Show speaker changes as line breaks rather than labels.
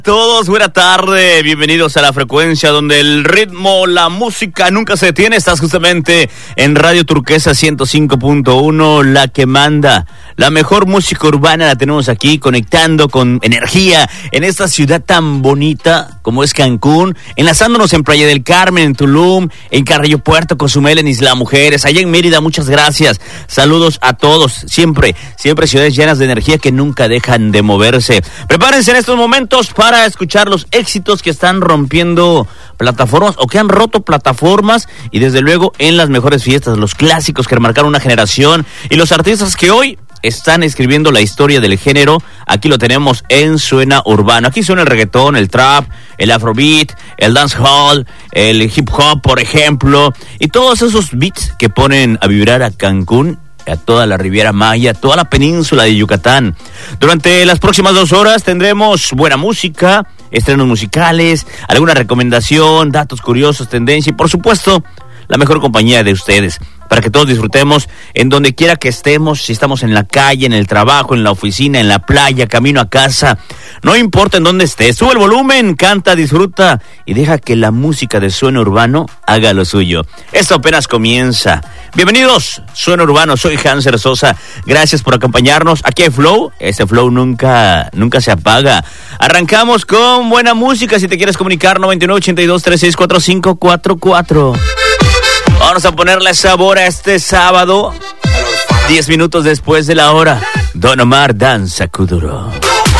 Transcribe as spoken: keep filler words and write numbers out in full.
Todos, buena tarde, bienvenidos a la frecuencia donde el ritmo, la música nunca se detiene. Estás justamente en Radio Turquesa ciento cinco punto uno, la que manda. La mejor música urbana la tenemos aquí, conectando con energía en esta ciudad tan bonita como es Cancún, enlazándonos en Playa del Carmen, en Tulum, en Carrillo Puerto, Cozumel, en Isla Mujeres, allá en Mérida. Muchas gracias, saludos a todos, siempre, siempre ciudades llenas de energía que nunca dejan de moverse. Prepárense en estos momentos para para escuchar los éxitos que están rompiendo plataformas o que han roto plataformas, y desde luego en las mejores fiestas, los clásicos que marcaron una generación y los artistas que hoy están escribiendo la historia del género. Aquí lo tenemos en Suena Urbano. Aquí suena el reggaetón, el trap, el afrobeat, el dancehall, el hip hop, por ejemplo, y todos esos beats que ponen a vibrar a Cancún, a toda la Riviera Maya, toda la península de Yucatán. Durante las próximas dos horas tendremos buena música, estrenos musicales, alguna recomendación, datos curiosos, tendencia y por supuesto la mejor compañía de ustedes, para que todos disfrutemos en donde quiera que estemos, si estamos en la calle, en el trabajo, en la oficina, en la playa, camino a casa, no importa en dónde estés, sube el volumen, canta, disfruta y deja que la música de Suena Urbano haga lo suyo. Esto apenas comienza. Bienvenidos, Suena Urbano, soy Hanser Sosa, gracias por acompañarnos. Aquí hay flow, ese flow nunca, nunca se apaga. Arrancamos con buena música. Si te quieres comunicar, noventa y nueve, ochenta y dos, treinta y seis, cuarenta y cinco cuarenta y cuatro. Vamos a ponerle sabor a este sábado, diez minutos después de la hora. Don Omar, danza Kuduro.